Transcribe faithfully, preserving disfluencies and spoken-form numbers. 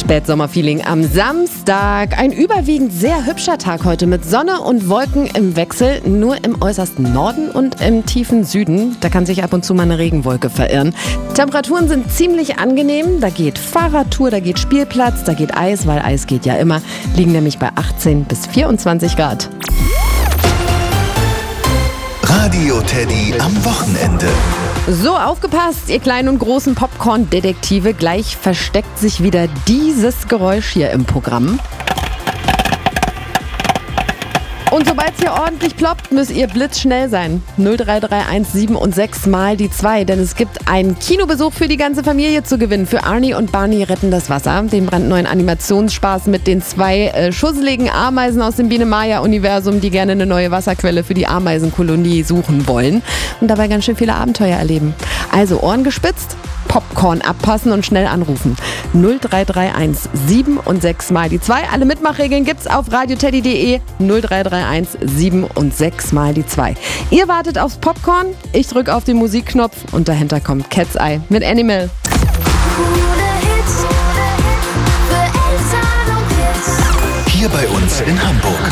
Spätsommerfeeling am Samstag. Ein überwiegend sehr hübscher Tag heute mit Sonne und Wolken im Wechsel. Nur im äußersten Norden und im tiefen Süden. Da kann sich ab und zu mal eine Regenwolke verirren. Temperaturen sind ziemlich angenehm. Da geht Fahrradtour, da geht Spielplatz, da geht Eis, weil Eis geht ja immer. Liegen nämlich bei achtzehn bis vierundzwanzig Grad. Radio Teddy am Wochenende. So, aufgepasst, ihr kleinen und großen Popcorn-Detektive. Gleich versteckt sich wieder dieses Geräusch hier im Programm. Und sobald es hier ordentlich ploppt, müsst ihr blitzschnell sein. null drei drei eins sieben und sechs mal die zwei, denn es gibt einen Kinobesuch für die ganze Familie zu gewinnen. Für Arnie und Barney retten das Wasser, den brandneuen Animationsspaß mit den zwei äh, schusseligen Ameisen aus dem Biene-Maya-Universum, die gerne eine neue Wasserquelle für die Ameisenkolonie suchen wollen und dabei ganz schön viele Abenteuer erleben. Also Ohren gespitzt, Popcorn abpassen und schnell anrufen. null drei drei eins sieben und sechs mal die zwei. Alle Mitmachregeln gibt's auf radioteddy punkt de. null drei drei eins sieben und sechs mal die zwei. Ihr wartet aufs Popcorn, ich drücke auf den Musikknopf und dahinter kommt Cat's Eye mit Animal. Hier bei uns in Hamburg.